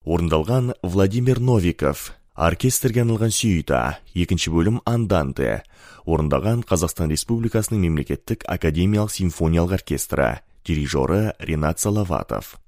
Орындалған Владимир Новиков. Оркестрге арналған сюита. Екінші бөлім Анданте. Орындаған Қазақстан Республикасының мемлекеттік академиялық симфониялық оркестрі. Дирижері Ринат Салаватов.